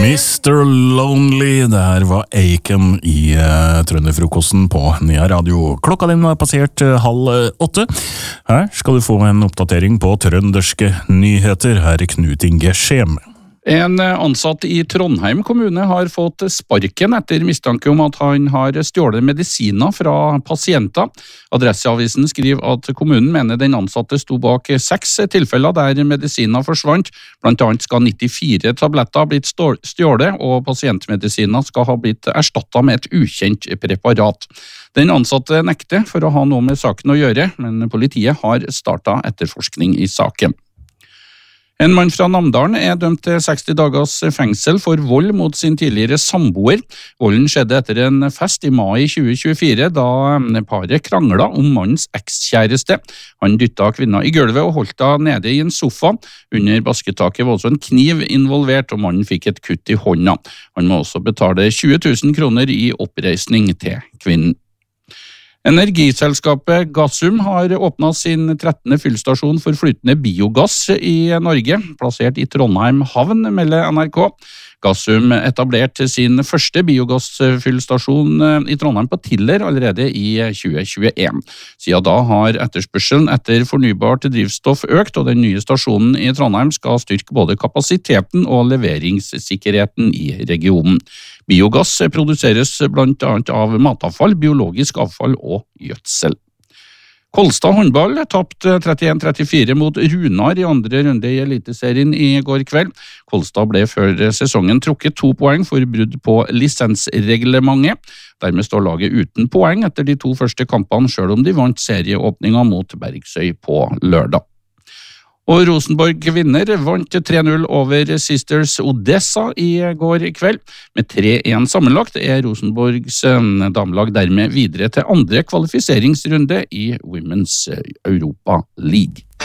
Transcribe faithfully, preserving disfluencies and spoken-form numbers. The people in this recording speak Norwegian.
mister Lonely, det her var Aiken i uh, Trønderfrokosten på Nea Radio. Klokka din har passert uh, halv åtte. Her skal du få en oppdatering på trønderske nyheter. Her er Knut Inge Skjem. En ansatt i Trondheim kommune har fått sparken etter mistanke om at han har stjålet medisiner fra pasienter. Adresseavisen skriver at kommunen mener den ansatte sto bak seks tilfeller der medisiner forsvant. Blant annet skal nittifire tabletter ha blitt stjålet, og pasientmedisiner skal ha blitt erstattet med et ukjent preparat. Den ansatte nekter for å ha noe med saken å gjøre, men politiet har startet etterforskning i saken. En mann fra Namdalen er dømt til seksti dagers fengsel for vold mot sin tidligere samboer. Volden skjedde etter en fest i mai tjue tjuefire, da paret kranglet om mannens ekskjæreste. Han dyttet kvinna i gulvet og holdt henne nede i en sofa. Under basketaket var også en kniv involvert, og mannen fikk et kutt i hånda. Han må også betale tjue tusen kroner i oppreisning til kvinnen. Energiselskapet Gasum har åpnet sin trettende fyllstasjon for flytende biogass i Norge, plassert i Trondheim havn, melder N R K. Gasum etablerte sin første biogassfyllstasjon i Trondheim på Tiller allerede i tjue tjueen. Siden da har etterspørselen etter fornybart drivstoff økt, og den nye stasjonen i Trondheim skal styrke både kapasiteten og leveringssikkerheten i regionen. Biogass produseres blant annet av matavfall, biologisk avfall og gjødsel. Kolstad håndball tapte trettien trettifire mot Runar i andre runde i Eliteserien i går kveld. Kolstad ble før sesongen trukket to poeng for brudd på lisensreglementet. Dermed står laget uten poeng etter de to første kampene, selv om de vant serieåpningen mot Bergsøy på lørdag. Og Rosenborg vinner vant tre null over Sisters Odessa i går kveld. Med tre én sammenlagt er Rosenborgs damelag dermed videre til andre kvalifiseringsrunde i Women's Europa League.